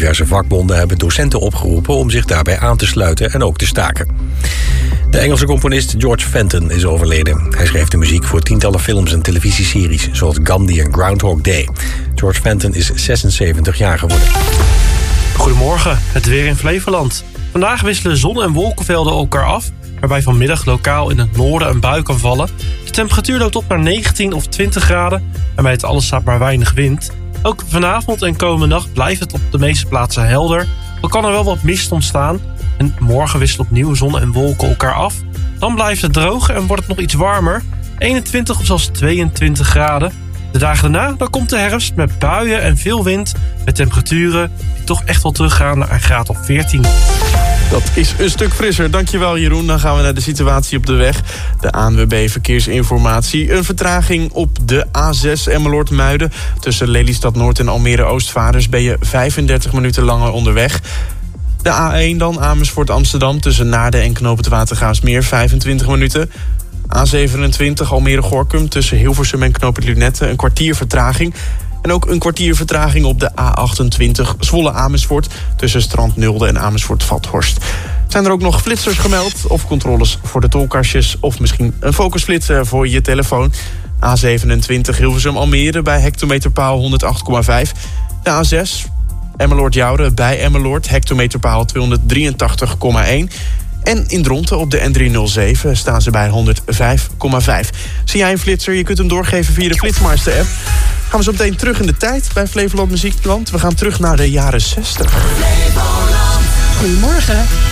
Diverse vakbonden hebben docenten opgeroepen om zich daarbij aan te sluiten en ook te staken. De Engelse componist George Fenton is overleden. Hij schreef de muziek voor tientallen films en televisieseries, zoals Gandhi en Groundhog Day. George Fenton is 76 jaar geworden. Goedemorgen, het weer in Flevoland. Vandaag wisselen zon- en wolkenvelden elkaar af, waarbij vanmiddag lokaal in het noorden een bui kan vallen. De temperatuur loopt op naar 19 of 20 graden en bij het alles staat maar weinig wind. Ook vanavond en komende nacht blijft het op de meeste plaatsen helder. Dan kan er wel wat mist ontstaan. En morgen wisselen opnieuw zon en wolken elkaar af. Dan blijft het droog en wordt het nog iets warmer. 21 of zelfs 22 graden. De dagen daarna dan komt de herfst met buien en veel wind. Met temperaturen die toch echt wel teruggaan naar een graad of 14. Dat is een stuk frisser. Dankjewel Jeroen. Dan gaan we naar de situatie op de weg. De ANWB Verkeersinformatie. Een vertraging op de A6 Emmeloord-Muiden. Tussen Lelystad Noord en Almere Oostvaarders ben je 35 minuten langer onderweg. De A1 dan, Amersfoort Amsterdam. Tussen Naarden en Knoop het Watergraafsmeer 25 minuten. A27 Almere-Gorinchem tussen Hilversum en Knoop het Lunette. Een kwartier vertraging. En ook een kwartier vertraging op de A28 Zwolle-Amersfoort... tussen Strand Nulde en Amersfoort-Vathorst. Zijn er ook nog flitsers gemeld of controles voor de tolkastjes... of misschien een focusflitser voor je telefoon? A27 Hilversum-Almere bij hectometerpaal 108,5. De A6 Emmeloord-Joure bij Emmeloord, hectometerpaal 283,1... En in Dronten op de N307 staan ze bij 105,5. Zie jij een flitser? Je kunt hem doorgeven via de Flitsmeister-app. Gaan we zo meteen terug in de tijd bij Flevoland Muziekland. We gaan terug naar de jaren 60. Flevoland. Goedemorgen.